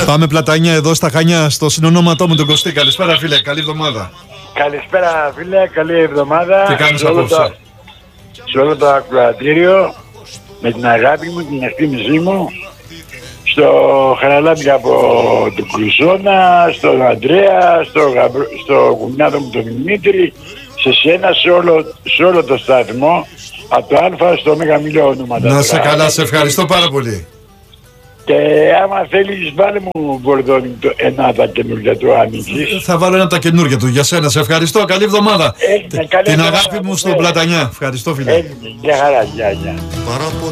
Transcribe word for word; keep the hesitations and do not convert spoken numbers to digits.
Πάμε Πλατανιά εδώ στα Χανιά, στο συνονόματό μου τον Κωστή. Καλησπέρα φίλε, καλή εβδομάδα. Καλησπέρα φίλε, καλή εβδομάδα. Τι κάνεις απόψε? Σε όλο το ακροατήριο, με την αγάπη μου, την εκτίμησή μου, στο Χαραλάμπη από τον Κρουσόνα, στον Αντρέα, στο, γαμπρο... στο κουμνάδο μου τον Δημήτρη, σε σένα, σε όλο, σε όλο το σταθμό, από το Α στο Μέγα Μιλό ονόματα. Να σε καλά, σε ευχαριστώ πάρα πολύ. Και άμα θέλεις βάλε μου Μπορδόνι το ένα από τα καινούργια του ανοίξεις. Θα βάλω ένα από τα καινούργια του για σένα, σε ευχαριστώ, καλή εβδομάδα. Έγινε, καλή Την εβδομάδα, αγάπη μου ναι. στο Πλατανιά, ευχαριστώ φίλε. Έγινε, για χαρά, γεια, γεια.